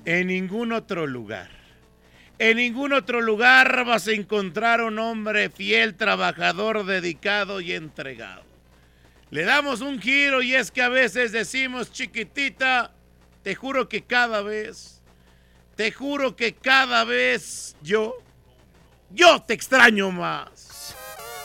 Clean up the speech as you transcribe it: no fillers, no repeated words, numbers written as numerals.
En ningún otro lugar. En ningún otro lugar vas a encontrar un hombre fiel, trabajador, dedicado y entregado. Le damos un giro y es que a veces decimos, chiquitita, te juro que cada vez, yo te extraño más.